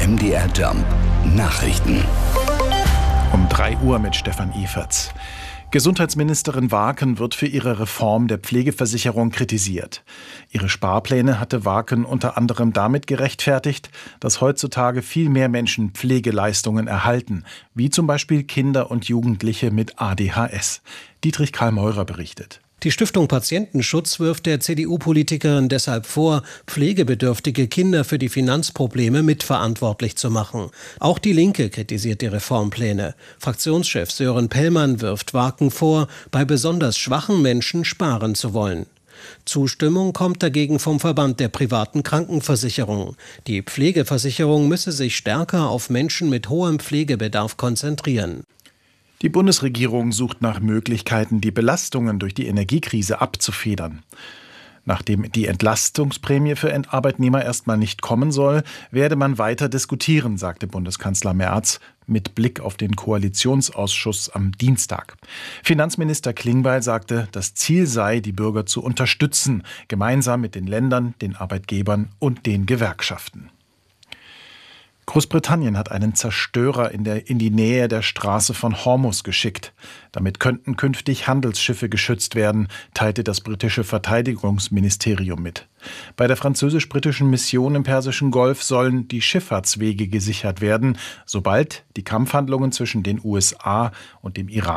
MDR Jump Nachrichten. Um 3 Uhr mit Stefan Eferts. Gesundheitsministerin Waaken wird für ihre Reform der Pflegeversicherung kritisiert. Ihre Sparpläne hatte Waaken unter anderem damit gerechtfertigt, dass heutzutage viel mehr Menschen Pflegeleistungen erhalten, wie zum Beispiel Kinder und Jugendliche mit ADHS. Dietrich Karl Meurer berichtet. Die Stiftung Patientenschutz wirft der CDU-Politikerin deshalb vor, pflegebedürftige Kinder für die Finanzprobleme mitverantwortlich zu machen. Auch die Linke kritisiert die Reformpläne. Fraktionschef Sören Pellmann wirft Waaken vor, bei besonders schwachen Menschen sparen zu wollen. Zustimmung kommt dagegen vom Verband der privaten Krankenversicherung. Die Pflegeversicherung müsse sich stärker auf Menschen mit hohem Pflegebedarf konzentrieren. Die Bundesregierung sucht nach Möglichkeiten, die Belastungen durch die Energiekrise abzufedern. Nachdem die Entlastungsprämie für Arbeitnehmer erstmal nicht kommen soll, werde man weiter diskutieren, sagte Bundeskanzler Merz mit Blick auf den Koalitionsausschuss am Dienstag. Finanzminister Klingbeil sagte, das Ziel sei, die Bürger zu unterstützen, gemeinsam mit den Ländern, den Arbeitgebern und den Gewerkschaften. Großbritannien hat einen Zerstörer in die Nähe der Straße von Hormuz geschickt. Damit könnten künftig Handelsschiffe geschützt werden, teilte das britische Verteidigungsministerium mit. Bei der französisch-britischen Mission im Persischen Golf sollen die Schifffahrtswege gesichert werden, sobald die Kampfhandlungen zwischen den USA und dem Iran